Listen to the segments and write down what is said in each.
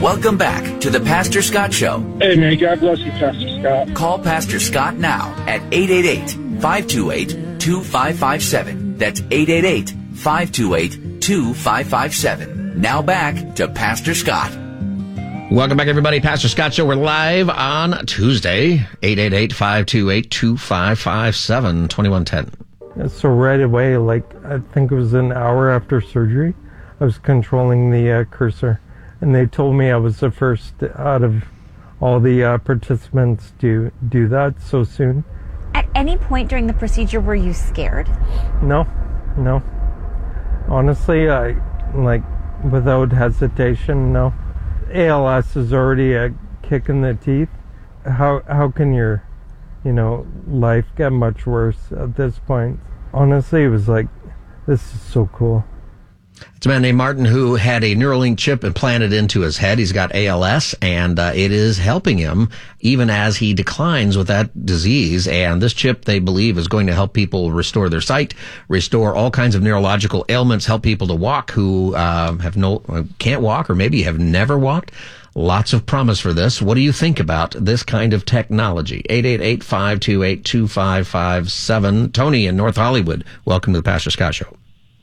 Welcome back to the Pastor Scott Show. Hey, man, God bless you, Pastor Scott. Call Pastor Scott now at 888-528-2557. That's 888-528-2557. Now back to Pastor Scott. Welcome back, everybody. Pastor Scott Show. We're live on Tuesday, 888-528-2557, 2110. So right away, I think it was an hour after surgery, I was controlling the cursor. And they told me I was the first out of all the participants to do that so soon. At any point during the procedure, were you scared? No. Honestly, without hesitation, no. ALS is already a kick in the teeth. How can your, life get much worse at this point? Honestly, it was like, this is so cool. It's a man named Martin who had a Neuralink chip implanted into his head. He's got ALS, and it is helping him even as he declines with that disease. And this chip, they believe, is going to help people restore their sight, restore all kinds of neurological ailments, help people to walk who can't walk or maybe have never walked. Lots of promise for this. What do you think about this kind of technology? 888-528-2557. Tony in North Hollywood. Welcome to the Pastor Scott Show.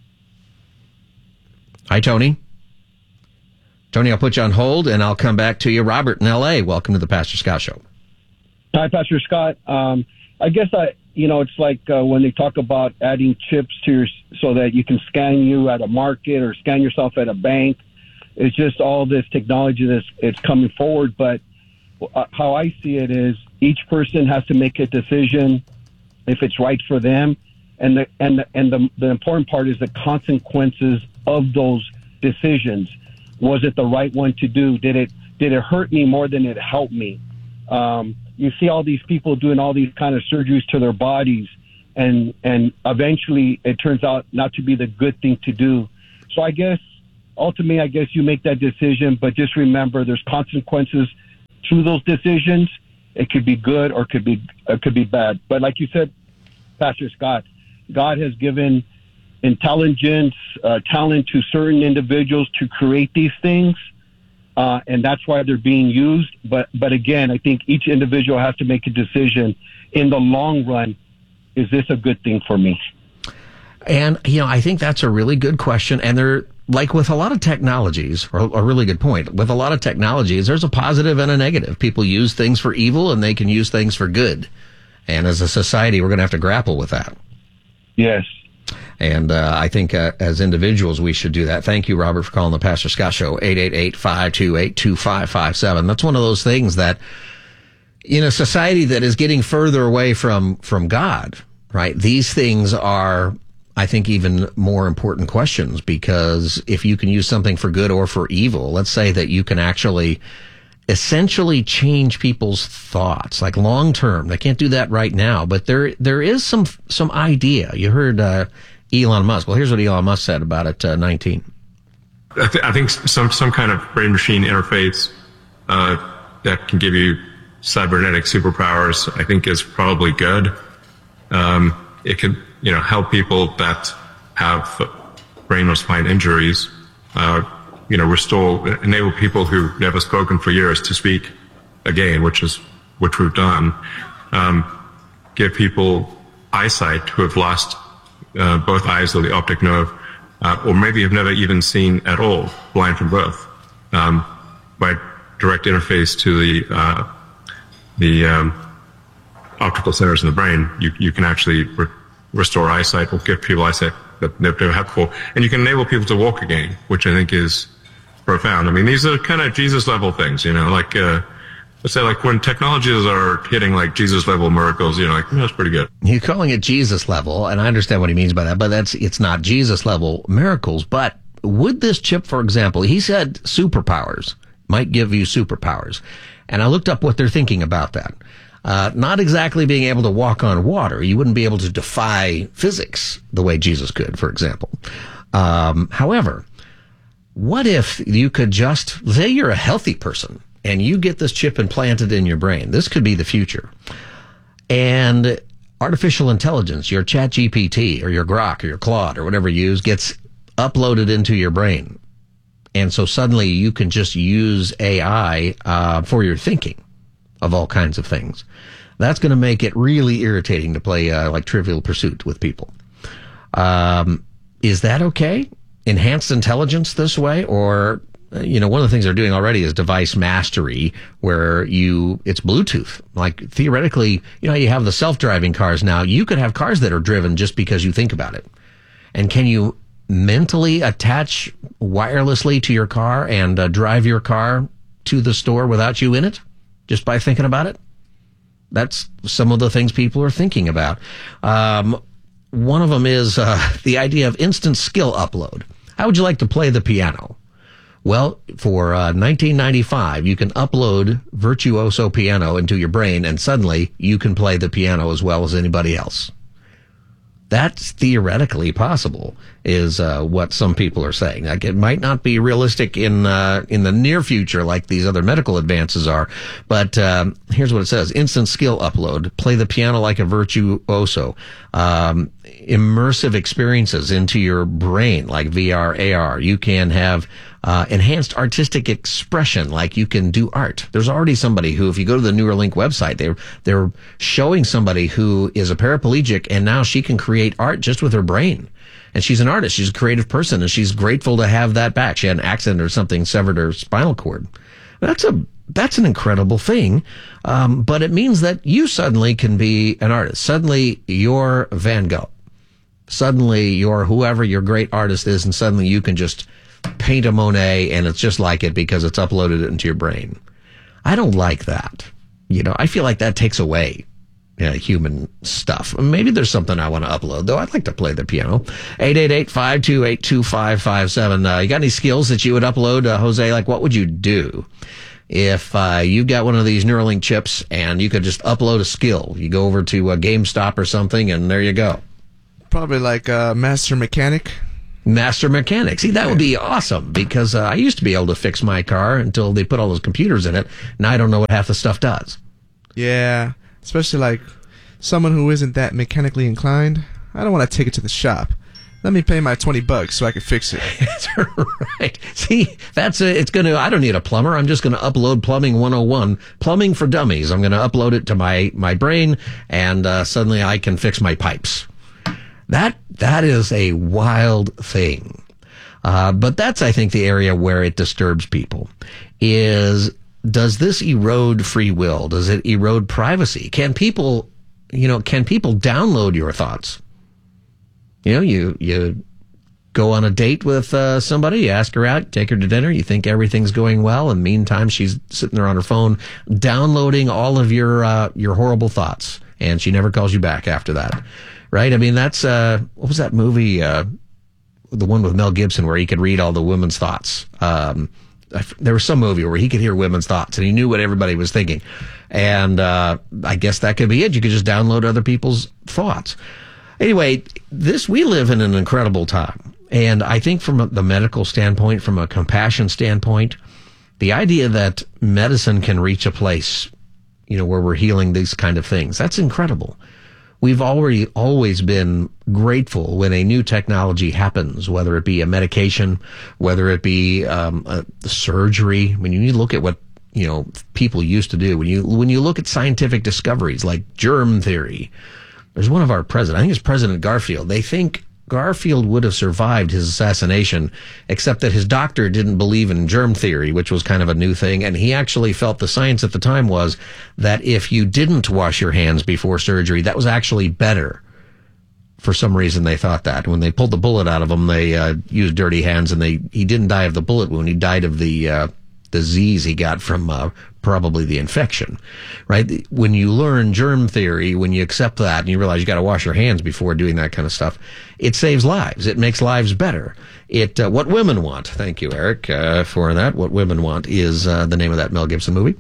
Hi, Tony. Tony, I'll put you on hold, and I'll come back to you. Robert in L.A., welcome to the Pastor Scott Show. Hi, Pastor Scott. I guess it's like when they talk about adding chips to so that you can scan you at a market or scan yourself at a bank. It's just all this technology it's coming forward. But how I see it is each person has to make a decision if it's right for them. And the important part is the consequences of those decisions. Was it the right one to do? Did it hurt me more than it helped me? You see all these people doing all these kind of surgeries to their bodies, and eventually it turns out not to be the good thing to do. So I guess ultimately, you make that decision, but just remember there's consequences to those decisions. It could be good or it could be bad. But like you said, Pastor Scott, God has given intelligence, talent to certain individuals to create these things, and that's why they're being used. But again, I think each individual has to make a decision in the long run. Is this a good thing for me? And, I think that's a really good question. And they're like with a lot of technologies, or a really good point, with a lot of technologies, there's a positive and a negative. People use things for evil and they can use things for good. And as a society, we're going to have to grapple with that. Yes. And I think as individuals, we should do that. Thank you, Robert, for calling the Pastor Scott Show, 888-528-2557. That's one of those things that in a society that is getting further away from God, right, these things are, I think, even more important questions, because if you can use something for good or for evil, let's say that you can actually essentially change people's thoughts, like long term. They can't do that right now, but there is some idea. You heard Elon Musk. Well, here's what Elon Musk said about it. 19. I think some kind of brain machine interface that can give you cybernetic superpowers, I think, is probably good. It could help people that have brain or spine injuries. Enable people who've never spoken for years to speak again, which we've done. Give people eyesight who have lost both eyes or the optic nerve, or maybe have never even seen at all, blind from birth, by direct interface to the optical centers in the brain. You can actually restore eyesight or give people eyesight that they've never had before, and you can enable people to walk again, which I think is profound. I mean, these are kind of Jesus level things, let's say like when technologies are hitting like Jesus level miracles, that's pretty good. You're calling it Jesus level, and I understand what he means by that, but it's not Jesus level miracles. But would this chip, for example, he said superpowers, might give you superpowers. And I looked up what they're thinking about that. Not exactly being able to walk on water. You wouldn't be able to defy physics the way Jesus could, for example. However, what if you could just, say you're a healthy person and you get this chip implanted in your brain? This could be the future. And artificial intelligence, your ChatGPT or your Grok or your Claude or whatever you use, gets uploaded into your brain. And so suddenly you can just use AI for your thinking of all kinds of things. That's going to make it really irritating to play like Trivial Pursuit with people. Is that okay? Enhanced intelligence this way? Or, one of the things they're doing already is device mastery, where it's Bluetooth. Like theoretically, you have the self-driving cars now. You could have cars that are driven just because you think about it. And can you mentally attach wirelessly to your car and drive your car to the store without you in it, just by thinking about it? That's some of the things people are thinking about. One of them is the idea of instant skill upload. How would you like to play the piano? Well, for $19.95, you can upload Virtuoso Piano into your brain, and suddenly you can play the piano as well as anybody else. That's theoretically possible, is what some people are saying. Like, it might not be realistic in the near future like these other medical advances are, but here's what it says. Instant skill upload. Play the piano like a virtuoso. Immersive experiences into your brain like VR, AR. You can have enhanced artistic expression, like you can do art. There's already somebody who, if you go to the Neuralink website, they're showing somebody who is a paraplegic, and now she can create art just with her brain. And she's an artist. She's a creative person, and she's grateful to have that back. She had an accident or something, severed her spinal cord. That's an incredible thing. But it means that you suddenly can be an artist. Suddenly you're Van Gogh. Suddenly you're whoever your great artist is, and suddenly you can just paint a Monet, and it's just like it because it's uploaded into your brain. I don't like that. I feel like that takes away human stuff. Maybe there's something I want to upload, though. I'd like to play the piano. 888-528-2557. You got any skills that you would upload, Jose? Like, what would you do if you got one of these Neuralink chips and you could just upload a skill? You go over to a GameStop or something, and there you go. Probably like Master Mechanic. Master Mechanic. See, that would be awesome, because I used to be able to fix my car until they put all those computers in it. Now I don't know what half the stuff does. Yeah, especially like someone who isn't that mechanically inclined. I don't want to take it to the shop. Let me pay my $20 so I can fix it. That's right. See, I don't need a plumber. I'm just going to upload Plumbing 101, Plumbing for Dummies. I'm going to upload it to my brain, and suddenly I can fix my pipes. That is a wild thing. But that's, I think, the area where it disturbs people. Does this erode free will? Does it erode privacy? Can people download your thoughts? You go on a date with somebody, you ask her out, take her to dinner, you think everything's going well, and meantime she's sitting there on her phone downloading all of your horrible thoughts, and she never calls you back after that. Right? I mean, that's, what was that movie, the one with Mel Gibson where he could read all the women's thoughts? There was some movie where he could hear women's thoughts and he knew what everybody was thinking. And, I guess that could be it. You could just download other people's thoughts. Anyway, we live in an incredible time. And I think from the medical standpoint, from a compassion standpoint, the idea that medicine can reach a place, where we're healing these kind of things, that's incredible. We've always been grateful when a new technology happens, whether it be a medication, whether it be a surgery. When you look at what people used to do, when you look at scientific discoveries like germ theory, there's one of our presidents, I think it's President Garfield. They think Garfield would have survived his assassination, except that his doctor didn't believe in germ theory, which was kind of a new thing. And he actually felt the science at the time was that if you didn't wash your hands before surgery, that was actually better. For some reason, they thought that. When they pulled the bullet out of him, they used dirty hands, and he didn't die of the bullet wound. He died of the disease he got from probably the infection, right? When you learn germ theory, when you accept that and you realize you got to wash your hands before doing that kind of stuff, it saves lives. It makes lives better. What Women Want. Thank you, Eric, for that. What Women Want is the name of that Mel Gibson movie.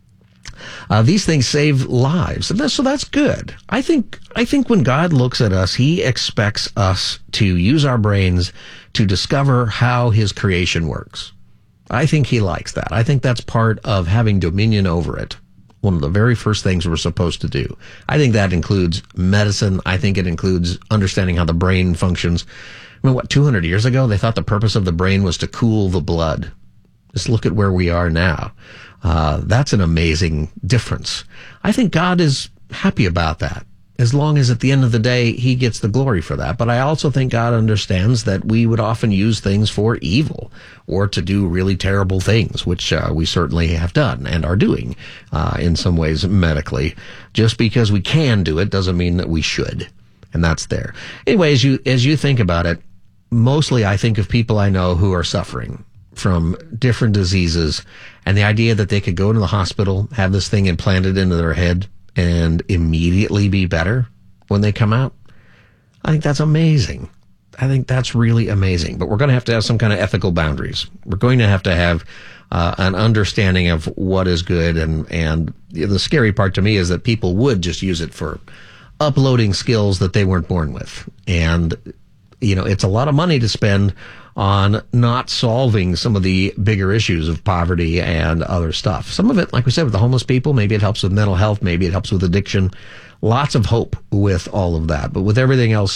These things save lives, so that's good. I think when God looks at us, He expects us to use our brains to discover how His creation works. I think He likes that. I think that's part of having dominion over it. One of the very first things we're supposed to do. I think that includes medicine. I think it includes understanding how the brain functions. I mean, 200 years ago, they thought the purpose of the brain was to cool the blood. Just look at where we are now. That's an amazing difference. I think God is happy about that, as long as at the end of the day, he gets the glory for that. But I also think God understands that we would often use things for evil or to do really terrible things, which we certainly have done and are doing in some ways medically. Just because we can do it doesn't mean that we should. And that's there. Anyway, as you think about it, mostly I think of people I know who are suffering from different diseases, and the idea that they could go into the hospital, have this thing implanted into their head, and immediately be better when they come out. I think that's amazing. I think that's really amazing. But we're going to have some kind of ethical boundaries. We're going to have an understanding of what is good. And the scary part to me is that people would just use it for uploading skills that they weren't born with. And, it's a lot of money to spend on not solving some of the bigger issues of poverty and other stuff. Some of it, like we said, with the homeless people, maybe it helps with mental health, maybe it helps with addiction. Lots of hope with all of that. But with everything else,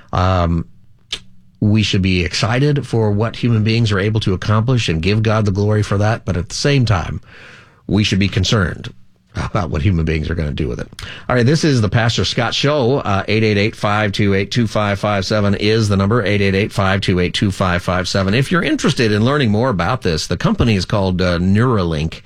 we should be excited for what human beings are able to accomplish and give God the glory for that. But at the same time, we should be concerned about what human beings are going to do with it. All right, this is the Pastor Scott Show. 888-528-2557 is the number, 888-528-2557. If you're interested in learning more about this, the company is called Neuralink,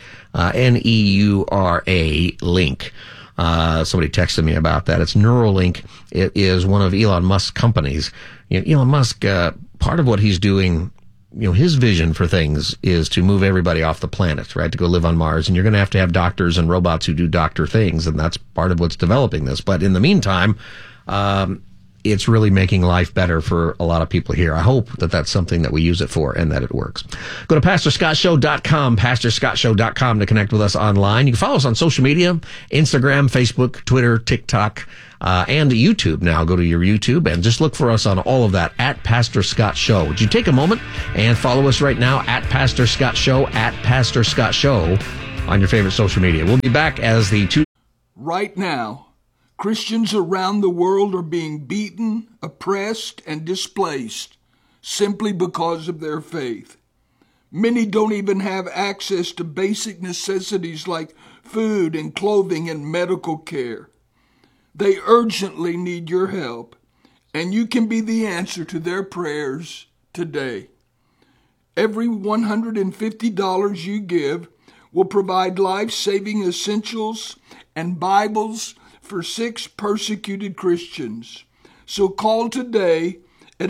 Neura Link. Somebody texted me about that. It's Neuralink. It is one of Elon Musk's companies. Elon Musk, part of what he's doing, his vision for things is to move everybody off the planet, right? To go live on Mars. And you're going to have doctors and robots who do doctor things. And that's part of what's developing this. But in the meantime, it's really making life better for a lot of people here. I hope that that's something that we use it for and that it works. Go to PastorScottShow.com, PastorScottShow.com to connect with us online. You can follow us on social media, Instagram, Facebook, Twitter, TikTok, and YouTube now. Go to your YouTube and just look for us on all of that at Pastor Scott Show. Would you take a moment and follow us right now at Pastor Scott Show, at Pastor Scott Show on your favorite social media. We'll be back as the two. Right now, Christians around the world are being beaten, oppressed, and displaced simply because of their faith. Many don't even have access to basic necessities like food and clothing and medical care. They urgently need your help, and you can be the answer to their prayers today. Every $150 you give will provide life-saving essentials and Bibles for 6 persecuted Christians. So call today at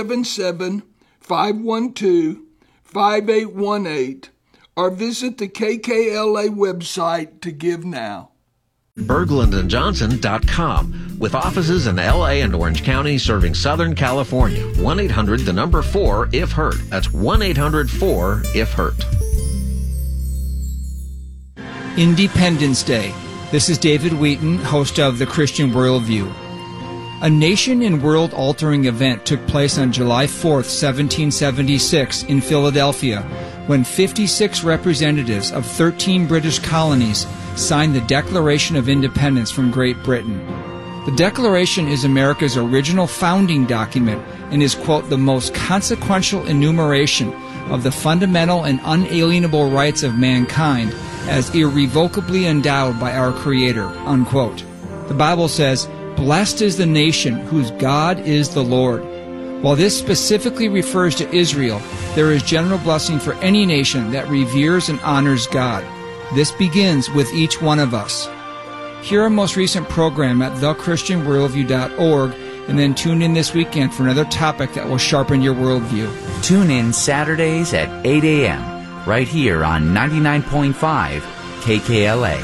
877-512-5818 or visit the KKLA website to give now. BerglundandJohnson.com, with offices in LA and Orange County serving Southern California. 1-800-4-IF-HURT. That's 1-800-4-IF-HURT. Independence Day. This is David Wheaton, host of The Christian Worldview. A nation and world-altering event took place on July 4th, 1776 in Philadelphia, when 56 representatives of 13 British colonies signed the Declaration of Independence from Great Britain. The Declaration is America's original founding document and is, quote, the most consequential enumeration of the fundamental and unalienable rights of mankind as irrevocably endowed by our Creator, unquote. The Bible says, "Blessed is the nation whose God is the Lord." While this specifically refers to Israel, there is general blessing for any nation that reveres and honors God. This begins with each one of us. Hear our most recent program at thechristianworldview.org and then tune in this weekend for another topic that will sharpen your worldview. Tune in Saturdays at 8 a.m. right here on 99.5 KKLA.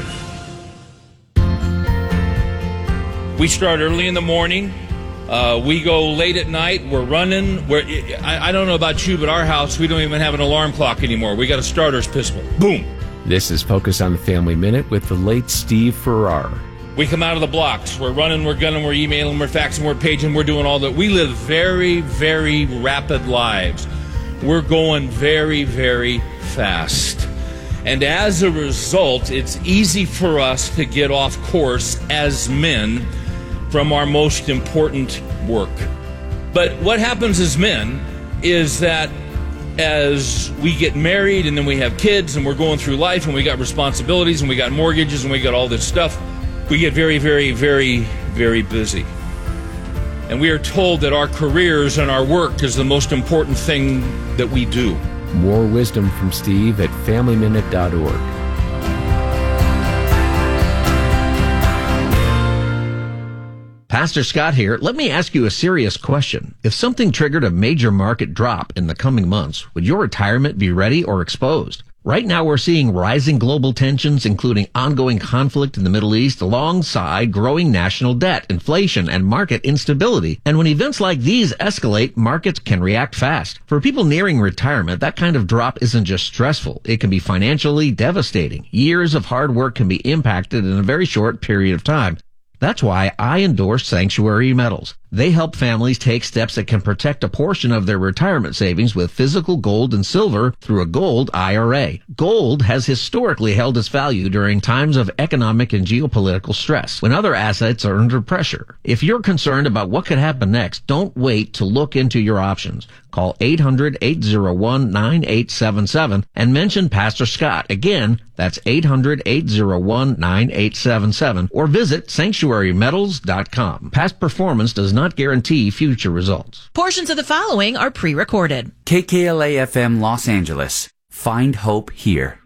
We start early in the morning. We go late at night. We're running. I don't know about you, but our house, we don't even have an alarm clock anymore. We got a starter's pistol. Boom. This is Focus on the Family Minute with the late Steve Farrar. We come out of the blocks. We're running, we're gunning, we're emailing, we're faxing, we're paging, we're doing all that. We live very, very rapid lives. We're going very, very fast. And as a result, it's easy for us to get off course as men from our most important work. But what happens as men is that as we get married and then we have kids and we're going through life and we got responsibilities and we got mortgages and we got all this stuff, we get very, very, very, very busy. And we are told that our careers and our work is the most important thing that we do. More wisdom from Steve at FamilyMinute.org. Pastor Scott here. Let me ask you a serious question. If something triggered a major market drop in the coming months, would your retirement be ready or exposed? Right now we're seeing rising global tensions, including ongoing conflict in the Middle East, alongside growing national debt, inflation, and market instability. And when events like these escalate, markets can react fast. For people nearing retirement, that kind of drop isn't just stressful. It can be financially devastating. Years of hard work can be impacted in a very short period of time. That's why I endorse Sanctuary Metals. They help families take steps that can protect a portion of their retirement savings with physical gold and silver through a gold IRA. Gold has historically held its value during times of economic and geopolitical stress, when other assets are under pressure. If you're concerned about what could happen next, don't wait to look into your options. Call 800-801-9877 and mention Pastor Scott. Again, that's 800-801-9877 or visit sanctuarymetals.com. Past performance does not guarantee future results. Portions of the following are pre-recorded. KKLA FM Los Angeles. Find hope here.